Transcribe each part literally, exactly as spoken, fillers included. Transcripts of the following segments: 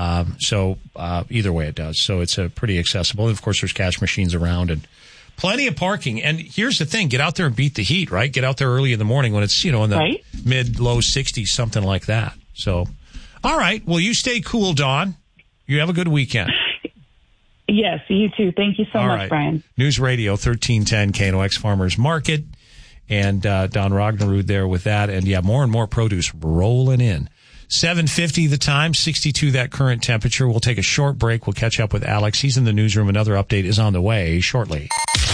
Um, so uh, either way it does. So it's a pretty accessible. And, of course, there's cash machines around and plenty of parking. And here's the thing. Get out there and beat the heat, right? Get out there early in the morning when it's, you know, in the right? mid, low sixties, something like that. So, all right. Well, you stay cool, Dawn. You have a good weekend. Yes, you too. Thank you so all much, right. Brian. News Radio thirteen ten K N O X Farmers Market. And uh, Don Rognerud there with that. And, yeah, more and more produce rolling in. seven fifty the time, sixty-two that current temperature. We'll take a short break. We'll catch up with Alex. He's in the newsroom. Another update is on the way shortly.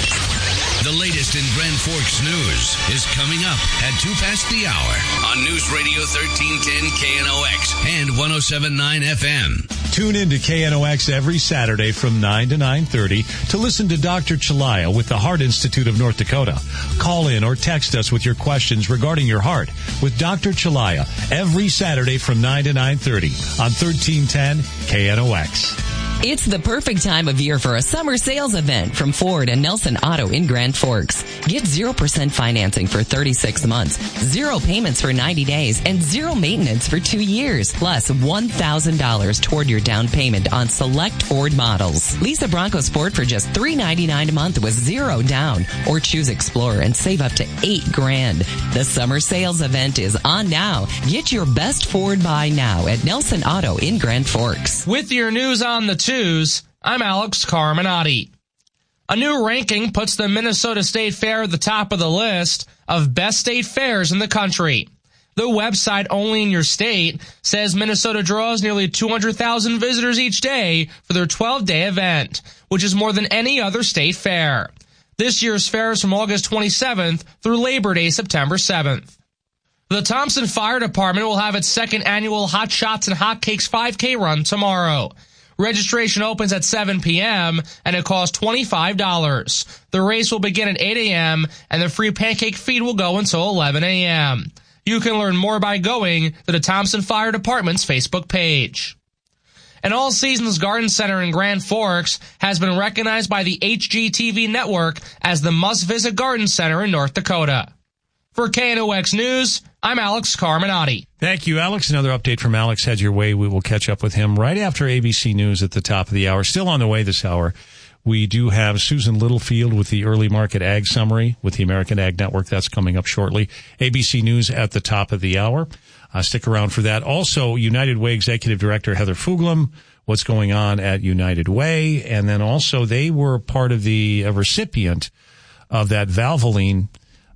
The latest in Grand Forks news is coming up at two past the hour on News Radio thirteen ten K N O X and one oh seven point nine F M. Tune in to K N O X every Saturday from nine to nine thirty to listen to Doctor Chalaya with the Heart Institute of North Dakota. Call in or text us with your questions regarding your heart with Doctor Chalaya every Saturday from nine to nine thirty on thirteen ten K N O X. It's the perfect time of year for a summer sales event from Ford and Nelson Auto in Grand Forks. Get zero percent financing for thirty-six months, zero payments for ninety days, and zero maintenance for two years, plus one thousand dollars toward your down payment on select Ford models. Lease a Bronco Sport for just three ninety-nine a month with zero down, or choose Explorer and save up to eight grand. The summer sales event is on now. Get your best Ford buy now at Nelson Auto in Grand Forks. With your news on the twos, I'm Alex Carminati. A new ranking puts the Minnesota State Fair at the top of the list of best state fairs in the country. The website Only in Your State says Minnesota draws nearly two hundred thousand visitors each day for their twelve-day event, which is more than any other state fair. This year's fair is from August twenty-seventh through Labor Day, September seventh. The Thompson Fire Department will have its second annual Hot Shots and Hot Cakes five K run tomorrow. Registration opens at seven p.m. and it costs twenty-five dollars. The race will begin at eight a.m. and the free pancake feed will go until eleven a.m. You can learn more by going to the Thompson Fire Department's Facebook page. An All Seasons Garden Center in Grand Forks has been recognized by the H G T V network as the must-visit garden center in North Dakota. For K N O X News, I'm Alex Carminati. Thank you, Alex. Another update from Alex heads your way. We will catch up with him right after A B C News at the top of the hour. Still on the way this hour, we do have Susan Littlefield with the Early Market Ag Summary with the American Ag Network. That's coming up shortly. A B C News at the top of the hour. Uh, stick around for that. Also, United Way Executive Director Heather Fuglam, what's going on at United Way. And then also they were part of the uh, recipient of that Valvoline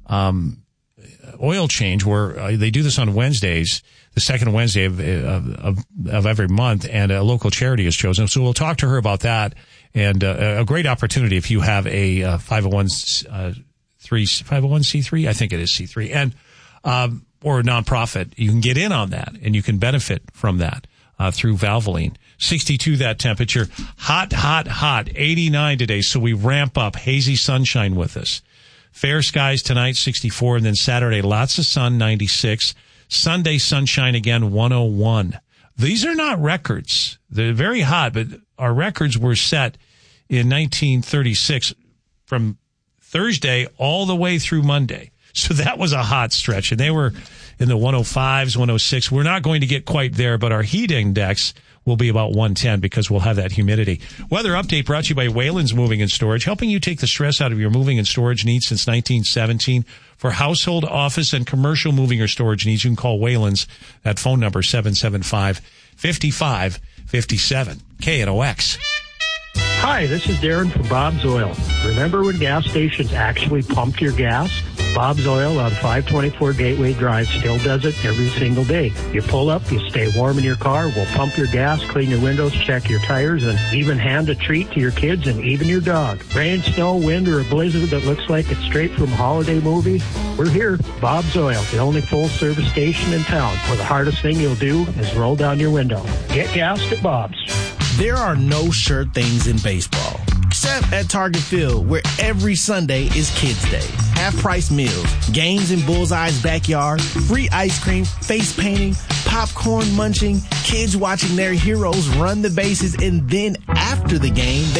um oil change where uh, they do this on Wednesdays, the second Wednesday of, of, of every month, and a local charity is chosen. So we'll talk to her about that, and uh, a great opportunity if you have a uh, five oh one c three, I think it is C three, and um, or a nonprofit. You can get in on that, and you can benefit from that uh, through Valvoline. sixty-two that temperature, hot, hot, hot, eighty-nine today. So we ramp up, hazy sunshine with us. Fair skies tonight, sixty-four, and then Saturday, lots of sun, ninety-six. Sunday, sunshine again, one oh one. These are not records. They're very hot, but our records were set in nineteen thirty-six from Thursday all the way through Monday. So that was a hot stretch, and they were in the one oh fives, one oh six. We're not going to get quite there, but our heat index will be about one ten because we'll have that humidity. Weather update brought to you by Wayland's Moving and Storage, helping you take the stress out of your moving and storage needs since nineteen seventeen. For household, office, and commercial moving or storage needs, you can call Wayland's at phone number seven seven five, five five five seven. K N O X. Hi, this is Darren from Bob's Oil. Remember when gas stations actually pumped your gas? Bob's Oil on five twenty-four Gateway Drive still does it every single day. You pull up, you stay warm in your car, we'll pump your gas, clean your windows, check your tires, and even hand a treat to your kids and even your dog. Rain, snow, wind, or a blizzard that looks like it's straight from a holiday movie? We're here. Bob's Oil, the only full-service station in town where the hardest thing you'll do is roll down your window. Get gassed at Bob's. There are no sure things in baseball, except at Target Field, where every Sunday is Kids Day. Half-price meals, games in Bullseye's backyard, free ice cream, face painting, popcorn munching, kids watching their heroes run the bases, and then after the game, they